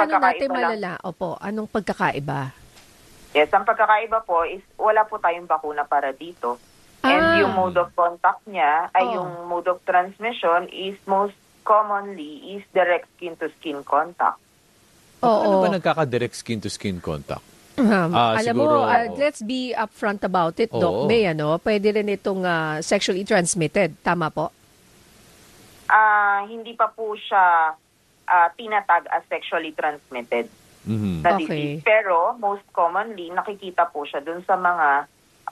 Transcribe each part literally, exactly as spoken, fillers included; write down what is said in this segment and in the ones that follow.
paano natin pagkakaiba lang, malala? Opo, anong pagkakaiba? yes, ang pagkakaiba po is wala po tayong bakuna para dito. And Ah. yung mode of contact niya, ay Oo. yung mode of transmission is most commonly is direct skin-to-skin contact. Paano Oo. ba nagkaka-direct skin-to-skin contact? Um, Ah, alam siguro, mo, uh, oo. let's be upfront about it, Doc Oo. May, ano? Pwede rin itong ah, sexually transmitted. Tama po? Ah, hindi pa po siya ah, tinatag as sexually transmitted Mhm. na Okay. disease. Pero most commonly nakikita po siya dun sa mga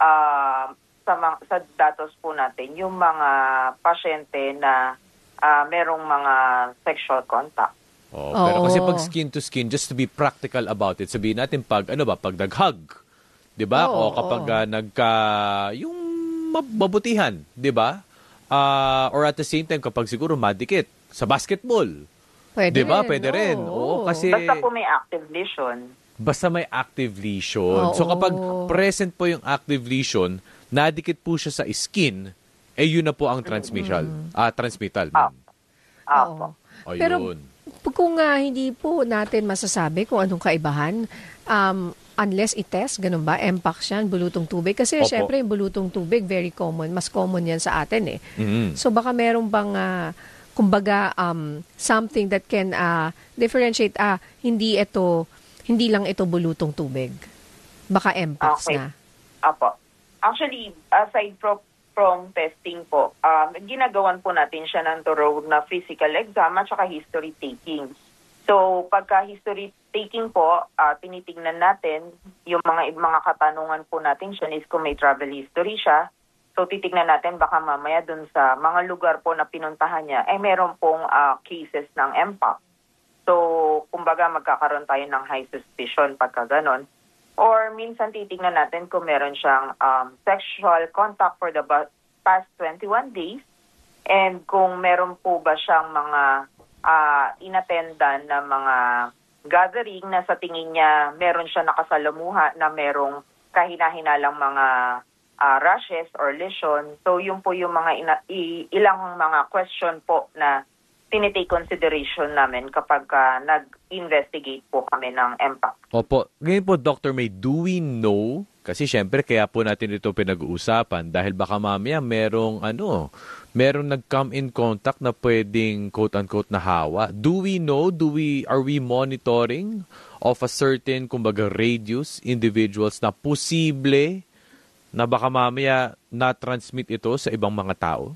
ah, sa mga, sa datos po natin yung mga pasyente na ah, merong mga sexual contact. Oh, pero kasi Oo. pag skin to skin, just to be practical about it, sabihin natin pag, ano ba, pag nag-hug, di ba? Oo, O kapag oo. ah, nagka, yung mab- mabutihan, di ba? Ah, or at the same time, kapag siguro madikit sa basketball, Pwede di ba? rin. Pwede rin. Oo, kasi Basta po may active lesion. basta may active lesion. Oo. So kapag present po yung active lesion, nadikit po siya sa skin, eh yun na po ang transmission. Ah, transmittal. Ah. ma'am. Apo. Ayun. Pero kung nga hindi po natin masasabi kung anong kaibahan, um, unless i-test, ganun ba? M-Pax yan, bulutong tubig. Kasi Opo. syempre yung bulutong tubig, very common. Mas common yan sa atin eh. Mhm. So baka meron bang, ah, kumbaga, um, something that can ah, differentiate, ah, hindi ito, hindi lang ito bulutong tubig. Baka M-Pax Okay. na. Apo. Actually, aside from, from testing po, um, ginagawan po natin siya ng thorough na physical exam at saka history taking. So, pagka history taking po, uh, tinitingnan natin yung mga mga katanungan po natin siya is kung may travel history siya. So, titignan natin baka mamaya dun sa mga lugar po na pinuntahan niya, eh meron pong uh, cases ng M-Pox. So, kumbaga magkakaroon tayo ng high suspicion pagka ganon. Or minsan titignan natin kung meron siyang um, sexual contact for the ba- past twenty-one days and kung meron po ba siyang mga uh, inattendan na mga gathering na sa tingin niya meron siya nakasalamuha na merong kahina-hinalang mga uh, rashes or lesion. So yun po yung mga ina- i- ilang mga question po na tinitake consideration namin kapag uh, nag-investigate po kami ng M-Pox. Opo. Ngayon po, Doctor May, do we know, kasi syempre kaya po natin ito pinag-uusapan dahil baka mamaya merong ano, merong nag-come in contact na pwedeng quote-unquote na hawa. Do we know, do we, are we monitoring of a certain, kumbaga, radius individuals na posible na baka mamaya na-transmit ito sa ibang mga tao?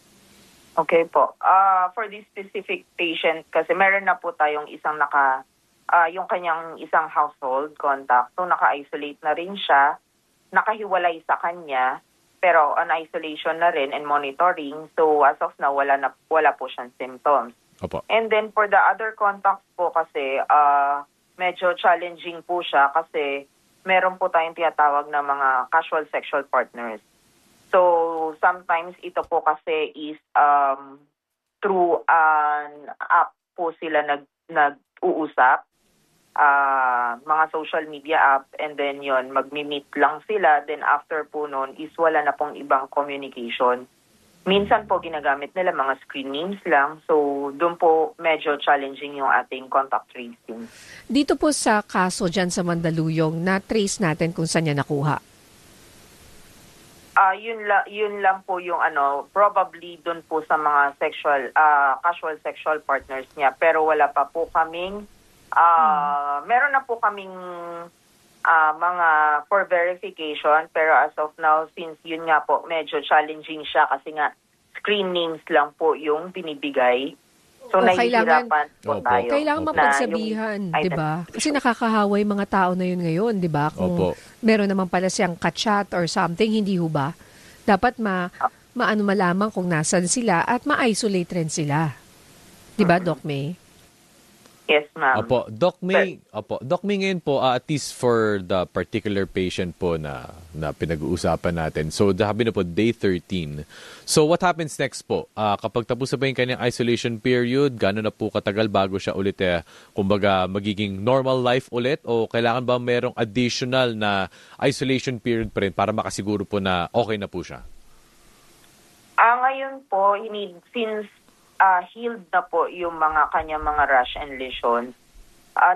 Okay po. Uh, for this specific patient, kasi meron na po tayong isang naka, uh, yung kanyang isang household contact. So naka-isolate na rin siya, nakahiwalay sa kanya, pero on isolation na rin and monitoring. So as of now, wala, na, wala po siyang symptoms. Opo. And then for the other contacts po kasi, uh, medyo challenging po siya kasi meron po tayong tinatawag na mga casual sexual partners. So, sometimes ito po kasi is um, through an app po sila nag, nag-uusap, uh, mga social media app, and then yon magmi-meet lang sila. Then after po nun is wala na pong ibang communication. Minsan po ginagamit nila mga screen names lang. So, doon po medyo challenging yung ating contact tracing. Dito po sa kaso dyan sa Mandaluyong, na-trace natin kung saan niya nakuha. Ah, yun la, yun lang po yung ano, probably doon po sa mga sexual ah, casual sexual partners niya, pero wala pa po kaming ah, meron na po kaming ah, mga for verification, pero as of now since yun nga po medyo challenging siya kasi nga screen names lang po yung binibigay. So, O, kailangan- nahihirapan po Opo. tayo. Kailangan Opo. mapagsabihan, Na yung 'di ba? Kasi nakakahaway mga tao na yun ngayon, 'di ba? Kung Opo. meron naman pala siyang ka-chat or something, hindi ho ba? Dapat ma maano malaman kung nasan sila at ma-isolate rin sila. 'Di ba, Doc May? Yes, ma'am. Opo, Doc May, opo, Doc May ngayon po, uh, at least for the particular patient po na, na pinag-uusapan natin. So, sabi na po, day thirteen. So, what happens next po? Uh, kapag tapos na ba yung kanyang isolation period, gano'n na po katagal bago siya ulit, eh, kumbaga, magiging normal life ulit? O kailangan ba merong additional na isolation period pa rin para makasiguro po na okay na po siya? Ah, ngayon po, he need, since uh, healed na po yung mga kanyang mga rash and lesions,